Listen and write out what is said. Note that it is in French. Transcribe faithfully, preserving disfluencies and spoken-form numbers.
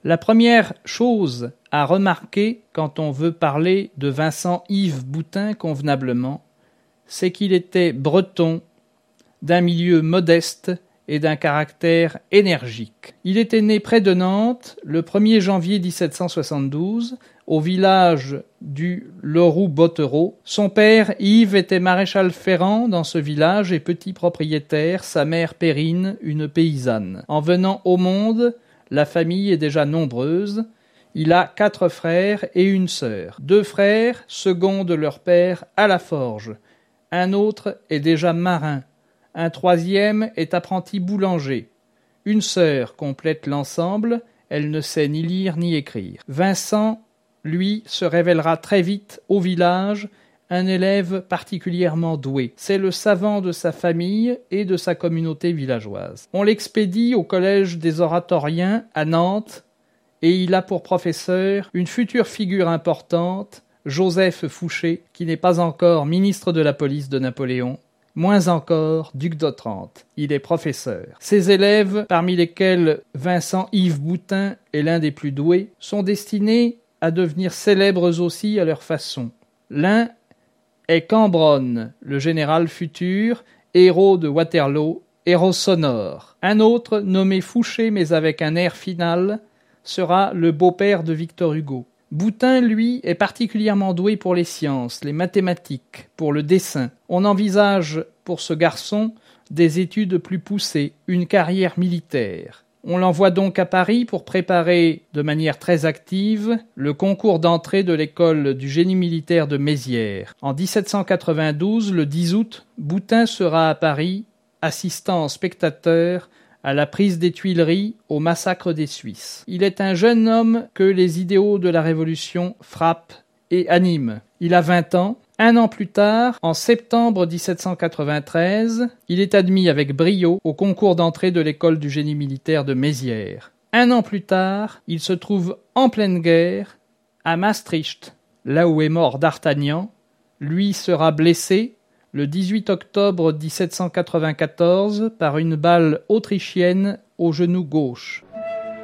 La première chose à remarquer quand on veut parler de Vincent-Yves Boutin convenablement, c'est qu'il était breton, d'un milieu modeste et d'un caractère énergique. Il était né près de Nantes le premier janvier dix-sept cent soixante-douze, au village du Leroux-Bottereau. Son père, Yves, était maréchal ferrant dans ce village et petit propriétaire, sa mère Perrine, une paysanne. En venant au monde, la famille est déjà nombreuse. Il a quatre frères et une sœur. Deux frères secondent leur père à la forge. Un autre est déjà marin. Un troisième est apprenti boulanger. Une sœur complète l'ensemble, elle ne sait ni lire ni écrire. Vincent, lui, se révélera très vite au village un élève particulièrement doué. C'est le savant de sa famille et de sa communauté villageoise. On l'expédie au collège des oratoriens à Nantes et il a pour professeur une future figure importante, Joseph Fouché, qui n'est pas encore ministre de la police de Napoléon, moins encore duc d'Otrante. Il est professeur. Ses élèves, parmi lesquels Vincent-Yves Boutin est l'un des plus doués, sont destinés à devenir célèbres aussi à leur façon. L'un est Cambronne, le général futur, héros de Waterloo, héros sonore. Un autre, nommé Fouché mais avec un air final, sera le beau-père de Victor Hugo. Boutin, lui, est particulièrement doué pour les sciences, les mathématiques, pour le dessin. On envisage pour ce garçon des études plus poussées, une carrière militaire. On l'envoie donc à Paris pour préparer de manière très active le concours d'entrée de l'école du génie militaire de Mézières. En dix-sept cent quatre-vingt-douze, le dix août, Boutin sera à Paris, assistant en spectateur à la prise des Tuileries, au massacre des Suisses. Il est un jeune homme que les idéaux de la Révolution frappent et animent. Il a vingt ans. Un an plus tard, en septembre dix-sept cent quatre-vingt-treize, il est admis avec brio au concours d'entrée de l'école du génie militaire de Mézières. Un an plus tard, il se trouve en pleine guerre, à Maastricht, là où est mort D'Artagnan. Lui sera blessé le dix-huit octobre dix-sept cent quatre-vingt-quatorze par une balle autrichienne au genou gauche.